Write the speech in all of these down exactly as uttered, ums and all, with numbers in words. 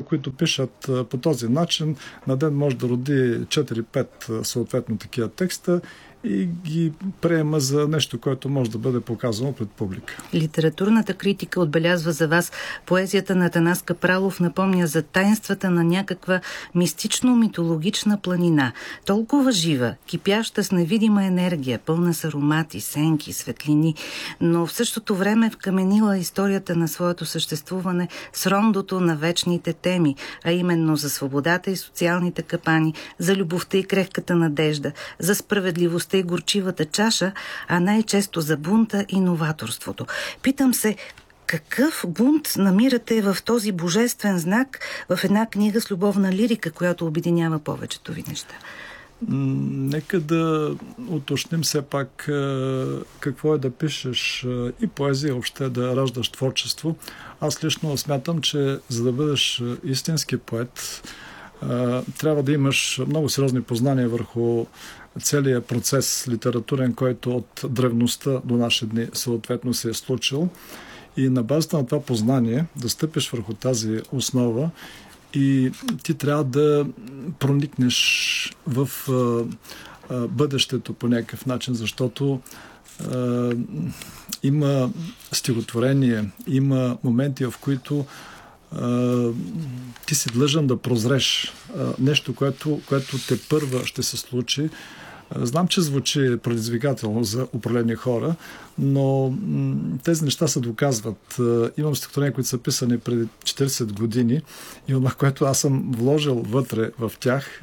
които пишат по този начин, на ден може да роди четири-пет съответно такива текста и ги приема за нещо, което може да бъде показано пред публика. Литературната критика отбелязва за вас: поезията на Атанас Капралов напомня за таинствата на някаква мистично-митологична планина. Толкова жива, кипяща с невидима енергия, пълна с аромати, сенки, светлини, но в същото време вкаменила историята на своето съществуване с рондото на вечните теми, а именно за свободата и социалните капани, за любовта и крехката надежда, за справедливостта и горчивата чаша, а най-често за бунта и новаторството. Питам се, какъв бунт намирате в този божествен знак, в една книга с любовна лирика, която обединява повечето ви неща? Нека да уточним все пак какво е да пишеш и поезия, въобще да раждаш творчество. Аз лично смятам, че за да бъдеш истински поет, трябва да имаш много сериозни познания върху целият процес литературен, който от древността до наши дни съответно се е случил. И на базата на това познание да стъпиш върху тази основа и ти трябва да проникнеш в а, а, бъдещето по някакъв начин, защото а, има стихотворение, има моменти, в които а, ти си длъжен да прозреш а, нещо, което, което те първа ще се случи. Знам, че звучи предизвикателно за определени хора, но тези неща се доказват. Имам стихотворения, които са писани преди четирийсет години и това, което аз съм вложил вътре в тях,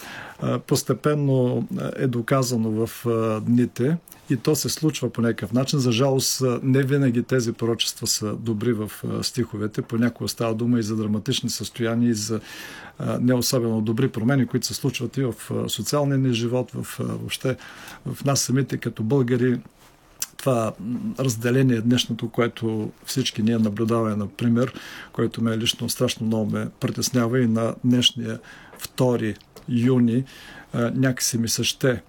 постепенно е доказано в дните и то се случва по някакъв начин. За жалост, не винаги тези пророчества са добри в стиховете. Понякога става дума и за драматични състояния, и за не особено добри промени, които се случват и в социалния ни живот, в, въобще в нас самите като българи. Това разделение днешното, което всички ние наблюдаваме, например, което ме лично страшно много ме притеснява и на днешния втори юни, някакси ми се ще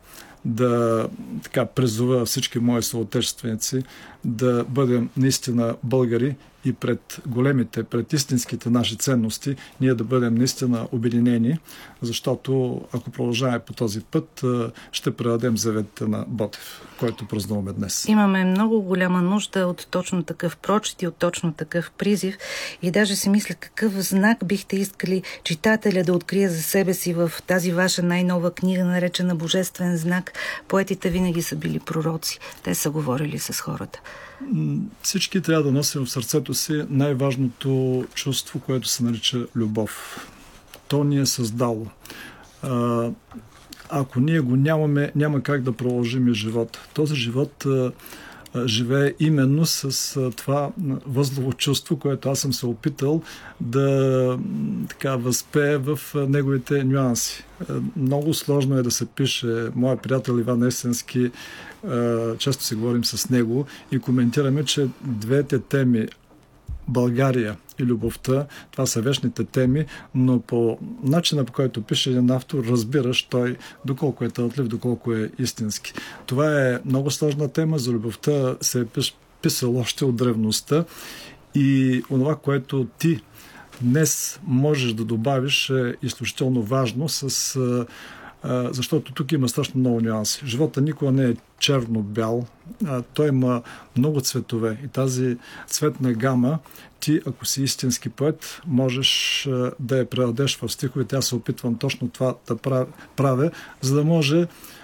да така призова всички мои съотечественици да бъдем наистина българи и пред големите, пред истинските наши ценности, ние да бъдем наистина обединени, защото ако продължаваме по този път, ще предадем заветите на Ботев, който празнуваме днес. Имаме много голяма нужда от точно такъв прочит и от точно такъв призив и даже си мисля какъв знак бихте искали читателя да открие за себе си в тази ваша най-нова книга, наречена Божествен знак. Поетите винаги са били пророци. Те са говорили с хората. Всички трябва да носим в сърцето си най-важното чувство, което се нарича любов. То ни е създало. А, ако ние го нямаме, няма как да продължим и живота. Този живот а, а, живее именно с а, това възлово чувство, което аз съм се опитал да така възпея в а, неговите нюанси. А, много сложно е да се пише. Моя приятел Иван Есенски, а, често си говорим с него и коментираме, че двете теми, България и любовта, това са вечните теми, но по начина, по който пише един автор, разбираш той доколко е талантлив, доколко е истински. Това е много сложна тема. За любовта се е писал още от древността и онова, което ти днес можеш да добавиш, е изключително важно, с защото тук има страшно много нюанси. Живота никога не е черно-бял, той има много цветове и тази цветна гама ти, ако си истински поет, можеш да я предадеш в стиховете. Аз се опитвам точно това да правя, за да може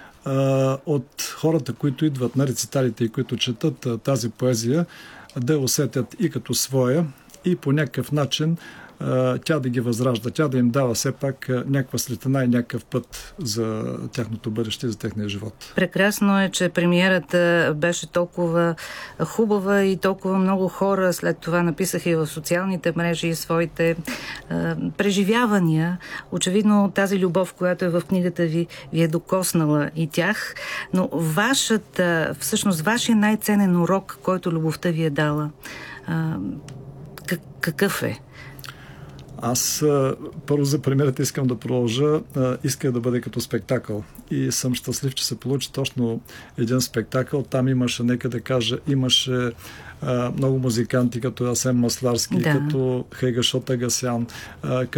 от хората, които идват на рециталите и които четат тази поезия, да я усетят и като своя, и по някакъв начин тя да ги възражда, тя да им дава все пак някаква светлина и някакъв път за тяхното бъдеще и за техния живот. Прекрасно е, че премиерата беше толкова хубава и толкова много хора след това написаха и в социалните мрежи своите е, преживявания. Очевидно тази любов, която е в книгата ви, ви е докоснала и тях, но вашата, всъщност вашия най-ценен урок, който любовта ви е дала, е, какъв е? Аз първо за премиерата искам да продължа. Исках да бъде като спектакъл. И съм щастлив, че се получи точно един спектакъл. Там имаше, нека да кажа, имаше а, много музиканти, като Асен Масларски, да. Като Хайгашот Агасян, а,